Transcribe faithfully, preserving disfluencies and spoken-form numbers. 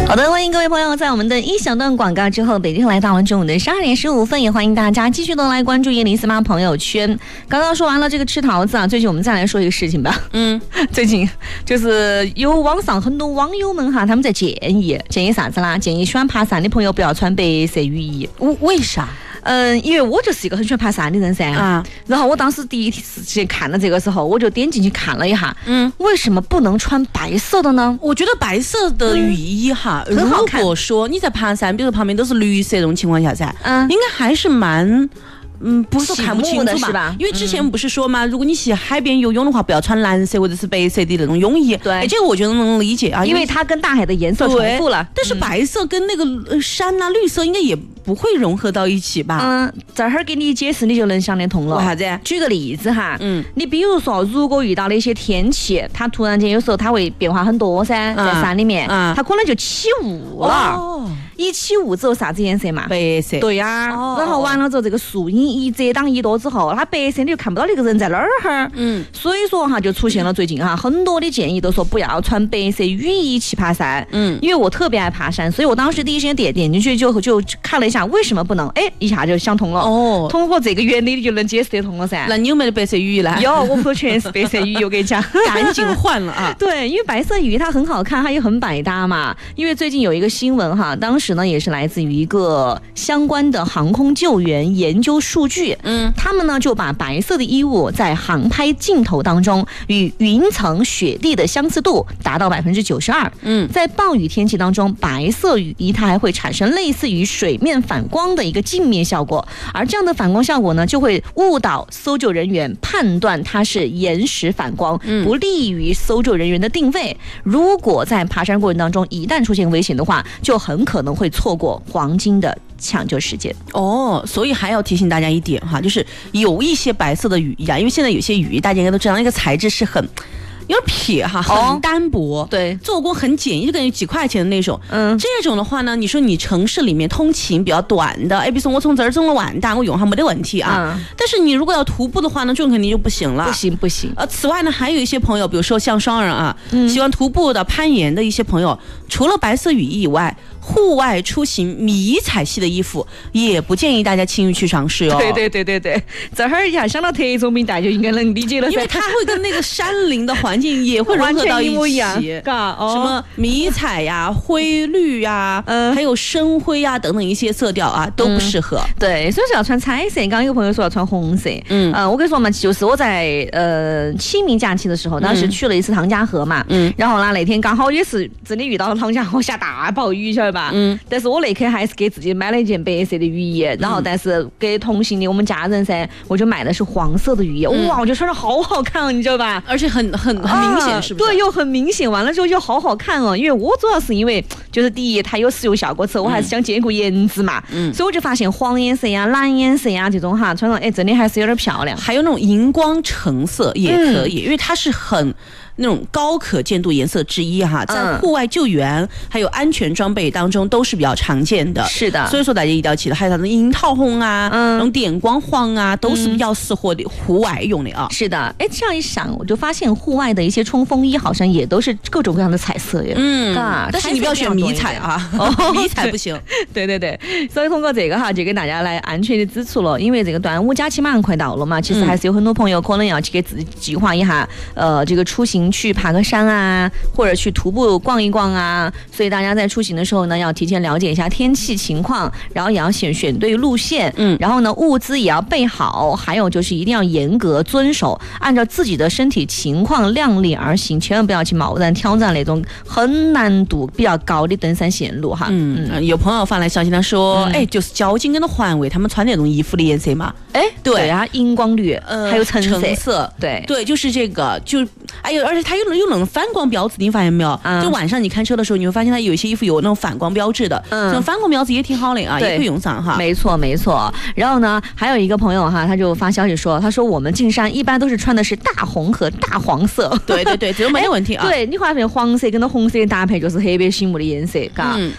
好的，欢迎各位朋友，在我们的一小段广告之后，北京来到了中午的十二点十五分，也欢迎大家继续的来关注叶林斯妈朋友圈。刚刚说完了这个吃桃子啊，最近我们再来说一个事情吧。嗯，最近就是有网上很多网友们哈，他们在建议建议啥子啦？建议喜欢爬山的朋友不要穿白色雨衣。 为为啥？ 嗯，因为我就是一个很喜欢爬山的人噻。啊，然后我当时第一次去看了这个时候，我就点进去看了一下。嗯，为什么不能穿白色的呢？ 我觉得白色的雨衣哈，嗯、如果说你在爬山，比如旁边都是绿色这种情况下噻，嗯，应该还是蛮。嗯，不是说看不清楚吧？吧因为之前不是说嘛，嗯、如果你去海边游泳的话，不要穿蓝色或者是白色的那种泳衣。 对， 哎，这个我觉得能理解啊， 因为它跟大海的颜色重复了。 但是白色跟那个山呐、啊、绿色应该也不会融合到一起吧？ 嗯，这儿给你解释，你就能想得通了。 为啥子？ 举个例子哈，嗯，你比如说，如果遇到了一些天气，它突然间有时候它会变化很多噻，在山里面，嗯、它可能就起雾了。哦，一起雾之后啥子颜色嘛？ 白色。 对呀、啊，哦、然后完了之后，这个树荫一遮挡一多之后，它白色你就看不到那个人在哪儿哈。嗯，所以说哈，就出现了最近哈很多的建议都说不要穿白色雨衣去爬山。嗯，因为我特别爱爬山，所以我当时第一时间点点进去就就看了一下为什么不能，哎，一下就想通了。哦，通过这个原理你就能解释得通了噻。 那你有没有白色雨衣呢？ 有，我朋友全是白色雨衣，我跟你讲， 赶紧换了啊！ 对，因为白色雨衣它很好看，它也很百搭嘛。因为最近有一个新闻哈，当时呢也是来自于一个相关的航空救援研究数据。嗯，他们呢就把白色的衣物在航拍镜头当中与云层、雪地的相似度达到百分之九十二。嗯，在暴雨天气当中，白色雨衣它还会产生类似于水面反光的一个镜面效果，而这样的反光效果呢，就会误导搜救人员判断它是岩石反光，不利于搜救人员的定位。如果在爬山过程当中一旦出现危险的话，就很可能会错过黄金的抢救时间。 哦，所以还要提醒大家一点哈，就是有一些白色的雨衣啊，因为现在有些雨衣大家应该都知道，那个材质是很有点撇哈，很单薄，哦、 对， 做工很简易，就感觉几块钱的那种。嗯，这种的话呢，你说你城市里面通勤比较短的，哎，比如说我从这儿走了万达，我用它没得问题啊。嗯、但是你如果要徒步的话呢，这种肯定就不行了。 不行不行。 呃，此外呢，还有一些朋友，比如说像双人啊，嗯、喜欢徒步的、攀岩的一些朋友，除了白色雨衣以外，户外出行迷彩系的衣服也不建议大家轻易去尝试哦。 对对对对对，这会儿一下想到特种兵大家就应该能理解了， 因为它会跟那个山林的环境也会融合到一起， 嘎、哦， 什么迷彩呀、灰绿呀，嗯，还有深灰呀等等一些色调啊都不适合。 嗯、对，所以说要穿彩色。刚刚有朋友说要穿红色，嗯，呃，我跟你说嘛，就是我在呃清明假期的时候，当时去了一次唐家河嘛，嗯，然后呢那天刚好也是真的遇到了唐家河下大暴雨，晓得吧？嗯，但是我那刻还是给自己买了一件白色的雨衣，然后但是给同行的我们家人噻，我就买的是黄色的雨衣，嗯、哇，我就穿着好好看哦，你知道吧？ 而且很很很明显，是不是？ 对，又很明显，完了之后又好好看哦。因为我主要是因为就是第一，它有实用效果，之后我还是想兼顾颜值嘛，嗯，所以我就发现黄颜色呀、蓝颜色呀这种哈，穿上哎真的还是有点漂亮。 还有那种荧光橙色也可以，嗯、因为它是很。那种高可见度颜色之一哈，在户外救援、嗯、还有安全装备当中都是比较常见的。 是的， 所以说大家一定要记得，还有啥子樱桃红啊，嗯，那种点光黄啊，都是比较适合的户外用的啊。 是的，哎，这样一想，我就发现户外的一些冲锋衣好像也都是各种各样的彩色耶。 嗯，啊，但是你不要选迷彩啊，哦，迷彩不行。 对对对，所以通过这个哈，就给大家来安全的指出了，因为这个端午假期马上快到了嘛，其实还是有很多朋友可能要去给自己计划一下，呃，这个出行。去爬个山啊，或者去徒步逛一逛啊，所以大家在出行的时候呢，要提前了解一下天气情况，然后也要选选对路线，嗯，然后呢物资也要备好，还有就是一定要严格遵守，按照自己的身体情况量力而行，千万不要去贸然挑战那种很难度比较高的登山线路哈。 嗯，嗯有朋友发来消息他说，哎、嗯，就是交警跟的环卫他们穿那种衣服的颜色嘛， 哎，对啊，荧光绿，呃，还有橙色， 橙色， 对对，就是这个，就哎呦，而且它有有那种反光标志，你发现没有？嗯、就晚上你看车的时候，你会发现它有一些衣服有那种反光标志的，嗯，这种反光标志也挺好的啊，也可以用上哈。 没错没错。然后呢，还有一个朋友哈，他就发消息说，他说我们进山一般都是穿的是大红和大黄色。 对对对，这都没有问题啊。 对，你会发现黄色跟那红色的搭配就是特别醒目的颜色，嘎、嗯。